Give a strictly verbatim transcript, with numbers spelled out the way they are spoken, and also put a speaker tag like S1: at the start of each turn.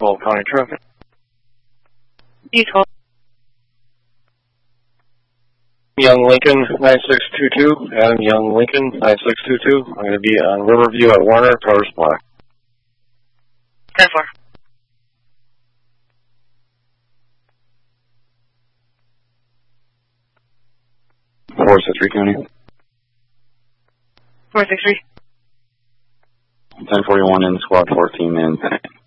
S1: twelve County Traffic.
S2: D twelve.
S1: Young Lincoln nine six two two, Adam Young Lincoln nine six two two. I'm going to be on Riverview at Warner, Power Supply.
S2: ten four.
S1: four six three County.
S2: four six three.
S1: ten forty-one in Squad fourteen and